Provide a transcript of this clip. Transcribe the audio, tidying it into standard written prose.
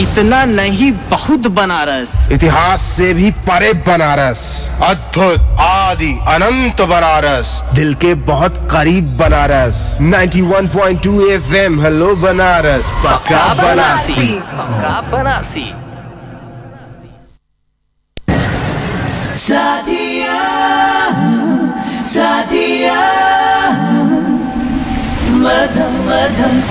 इतना नहीं बहुत बनारस, इतिहास से भी परे बनारस, अद्भुत आदि अनंत बनारस, दिल के बहुत करीब बनारस। 91.2 FM हेलो बनारस, पक्का बनारसी। पक्का बनारसी। साथिया साथिया मधम मधम